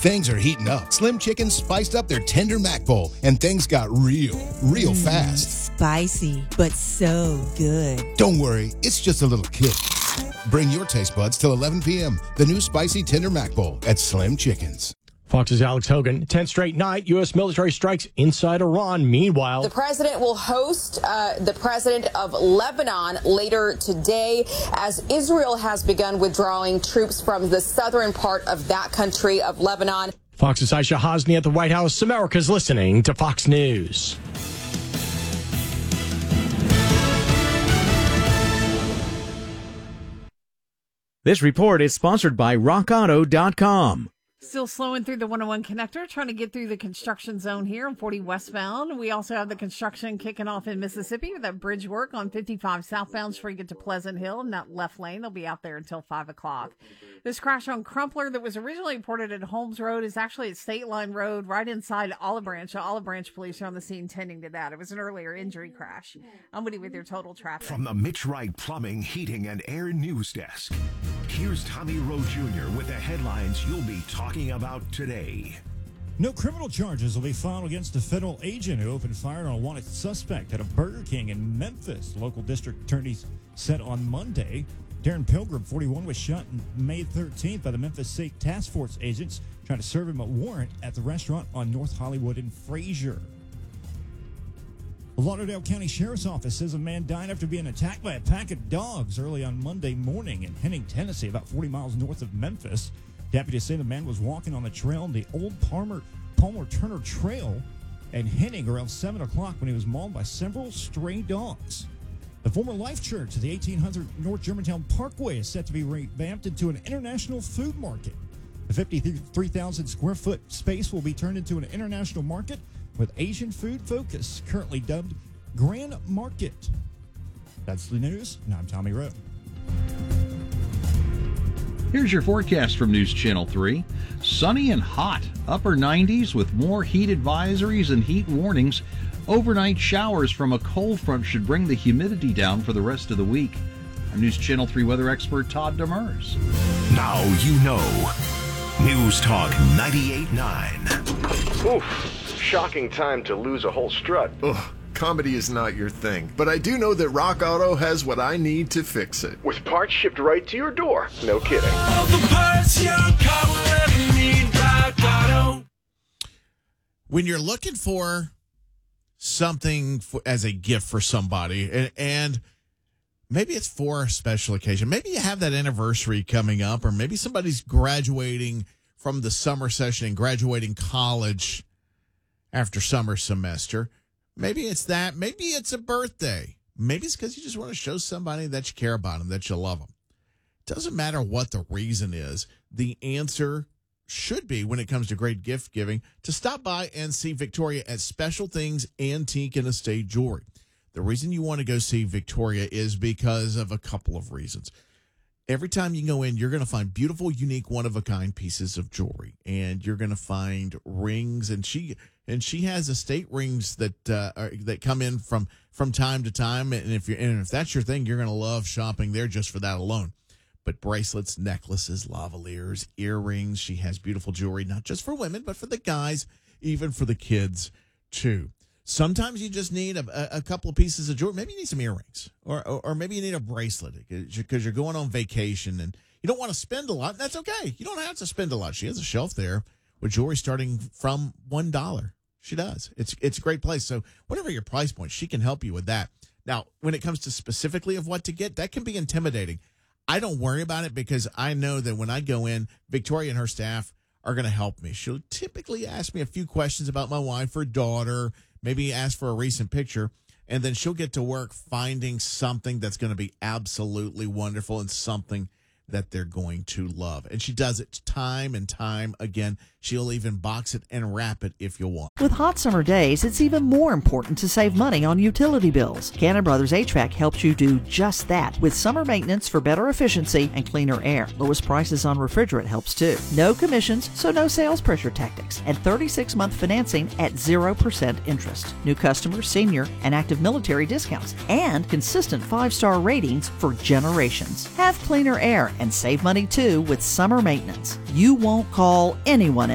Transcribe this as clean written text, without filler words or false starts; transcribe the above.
Things are heating up. Slim Chickens spiced up their tender mac bowl, and things got real fast. Spicy, but so good. Don't worry, it's just a little kick. Bring your taste buds till 11 p.m. The new spicy tender mac bowl at Slim Chickens. Fox's Alex Hogan. 10th straight night, U.S. military strikes inside Iran. Meanwhile, the president will host the president of Lebanon later today as Israel has begun withdrawing troops from the southern part of that country of Lebanon. Fox's Aisha Hosni at the White House. America's listening to Fox News. This report is sponsored by RockAuto.com. Still slowing through the 101 connector, trying to get through the construction zone here on 40 westbound. We also have the construction kicking off in Mississippi with that bridge work on 55 southbound before you get to Pleasant Hill in that left lane. They'll be out there until 5 o'clock. This crash on Crumpler that was originally reported at Holmes Road is actually at State Line Road right inside Olive Branch. The Olive Branch police are on the scene tending to that. It was an earlier injury crash. I'm Woody with your total traffic. From the Mitch Wright Plumbing, Heating, and Air News Desk, here's Tommy Rowe Jr. with the headlines you'll be talking about today. No criminal charges will be filed against a federal agent who opened fire on a wanted suspect at a Burger King in Memphis. Local district attorneys said on Monday Darren Pilgrim, 41, was shot on May 13th by the Memphis State Task Force agents trying to serve him a warrant at the restaurant on North Hollywood and Frazier. The Lauderdale County Sheriff's Office says a man died after being attacked by a pack of dogs early on Monday morning in Henning, Tennessee, about 40 miles north of Memphis. Deputies say the man was walking on the trail in the old Palmer Turner Trail in Henning around 7 o'clock when he was mauled by several stray dogs. The former Life Church at the 1800 North Germantown Parkway is set to be revamped into an international food market. The 53,000 square foot space will be turned into an international market with Asian food focus, currently dubbed Grand Market. That's the news, and I'm Tommy Rowe. Here's your forecast from News Channel 3. Sunny and hot, upper 90s with more heat advisories and heat warnings. Overnight showers from a cold front should bring the humidity down for the rest of the week. I'm News Channel 3 weather expert Todd Demers. Now you know. News Talk 98.9. Oof, shocking time to lose a whole strut. Ugh, comedy is not your thing, but I do know that Rock Auto has what I need to fix it. With parts shipped right to your door. No kidding. All the parts your car will ever need, Rock Auto. When you're looking for something as a gift for somebody, and maybe it's for a special occasion. Maybe you have that anniversary coming up, or maybe somebody's graduating from the summer session and graduating college after summer semester. Maybe it's that. Maybe it's a birthday. Maybe it's because you just want to show somebody that you care about them, that you love them. It doesn't matter what the reason is. The answer should be, when it comes to great gift giving, to stop by and see Victoria at Special Things Antique and Estate Jewelry. The reason you want to go see Victoria is because of a couple of reasons. Every time you go in, you're going to find beautiful, unique, one-of-a-kind pieces of jewelry, and you're going to find rings, and she has estate rings that come in from time to time, and if that's your thing, you're going to love shopping there just for that alone. But bracelets, necklaces, lavaliers, earrings. She has beautiful jewelry, not just for women, but for the guys, even for the kids, too. Sometimes you just need a couple of pieces of jewelry. Maybe you need some earrings, or maybe you need a bracelet because you're going on vacation and you don't want to spend a lot. And that's okay. You don't have to spend a lot. She has a shelf there with jewelry starting from $1. She does. It's a great place. So whatever your price point, she can help you with that. Now, when it comes to specifically of what to get, that can be intimidating. I don't worry about it because I know that when I go in, Victoria and her staff are going to help me. She'll typically ask me a few questions about my wife or daughter, maybe ask for a recent picture, and then she'll get to work finding something that's going to be absolutely wonderful and something that they're going to love. And she does it time and time again. She'll even box it and wrap it if you want. With hot summer days, it's even more important to save money on utility bills. Cannon Brothers HVAC helps you do just that with summer maintenance for better efficiency and cleaner air. Lowest prices on refrigerant helps too. No commissions, so no sales pressure tactics. And 36-month financing at 0% interest. New customers, senior, and active military discounts. And consistent 5-star ratings for generations. Have cleaner air and save money too with summer maintenance. You won't call anyone